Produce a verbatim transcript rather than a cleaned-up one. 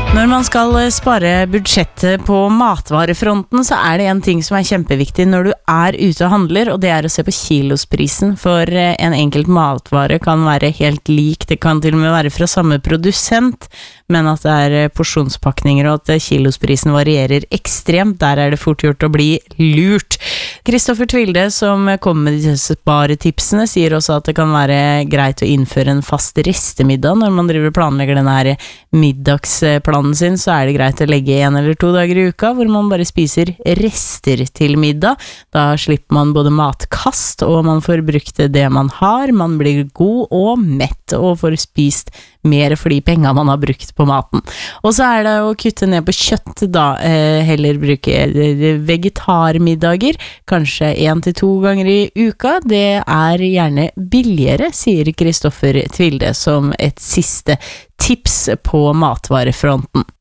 Når man skal spare budsjettet på matvarefronten, så er det en ting som er kjempeviktig når du er ute og handler, og det er å se på kilosprisen, for en enkelt matvare kan være helt lik, det kan til og med være fra samme produsent, men at det er porsjonspakninger og at kilosprisen varierer ekstremt, der er det fort gjort å bli lurt. Kristoffer Tvilde, som kommer med disse sparetipsene, sier også at det kan være greit å innføre en fast restemiddag når man driver og planlegger denne her middagsplanen sin, så er det greit å legge en eller to dager i uka hvor man bare spiser rester til middag. Da slipper man både matkast, og man får brukt det man har, man blir god og mett, og får spist mer for de penger man har brukt på maten. Og så er det å kutte ned på kjøtt da, eh, heller bruke vegetarmiddager, kanskje en til to ganger i uka. Det er gjerne billigere, sier Kristoffer Tvilde som et siste tips på matvarefronten.